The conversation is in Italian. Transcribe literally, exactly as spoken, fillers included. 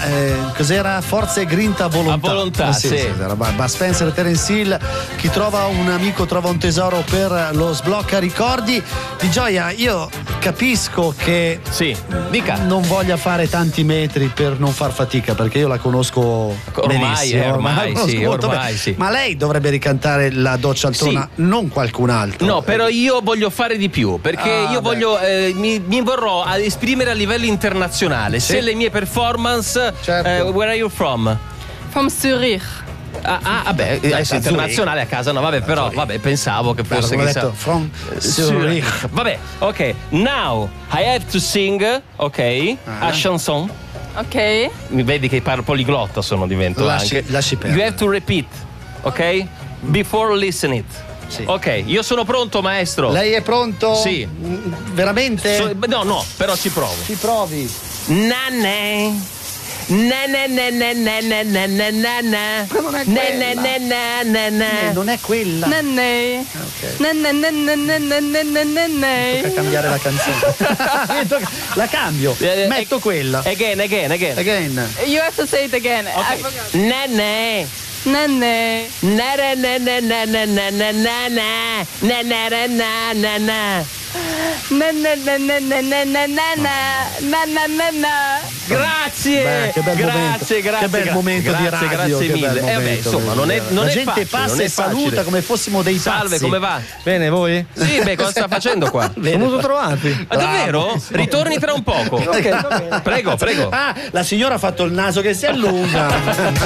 eh, cos'era? Forza e grinta a volontà. A volontà, eh, sì, sì. sì, era Bud Spencer e Terence Hill. Chi trova un amico trova un tesoro per lo sblocca ricordi. Di Gioia, io capisco che sì, dica. non voglia fare tanti metri per non far fatica, perché io la conosco ormai, benissimo. eh, ormai, la sì, molto ormai bene. sì. Ma lei dovrebbe ricantare la doccia altona, Sì. non qualcun altro. No, però io voglio fare di più, perché Ah, io beh. voglio eh, mi, mi vorrò a esprimere a livello internazionale. Sì. Se le mie performance Certo. eh, where are you from? From Zurich. Ah, ah vabbè, adesso da internazionale a casa no, vabbè, però vabbè, pensavo che fosse come ho chissà- detto, from Zurich. Zurich. Vabbè, ok. Now I have to sing, ok, Ah. a chanson. Ok. Mi vedi che parlo poliglotta sono divento Lasci- anche. lasci perdere. You have to repeat, ok? Before listen it. Sì. Ok, io sono pronto, maestro. Lei è pronto? Sì. Mm, Veramente? So- no, no, però ci provo. Ci provi. Nanne. Na na na na na na na na na na. Ma non è Na quella. na na na na Eh, na. non è quella. Nenne. Ok. Nenne, nenne, nenne, nenne, nenne. Tocca cambiare la canzone. Tocca- la cambio. Eh, Metto eh, quella. Again, again, again. Again. You have to say it again. I forgot. Nanne. Nenne. Na na na na na na na na na na na na na na na. Nenne, nenne, nenne, nenne, nenne, nenne. Grazie, Beh, che bel grazie, momento. grazie, Che bel gra- momento di grazie, radio, grazie che bel mille. Eh beh, momento, insomma, non è, non la è gente facile, passa non è e saluta facile. come fossimo dei Salve, pazzi. come va? Bene, voi? Sì, beh, cosa sta facendo qua? Sono venuto trovati. Ah, davvero? Ritorni tra un poco. Ok, va bene. Prego, prego. Ah, la signora ha fatto il naso che si allunga.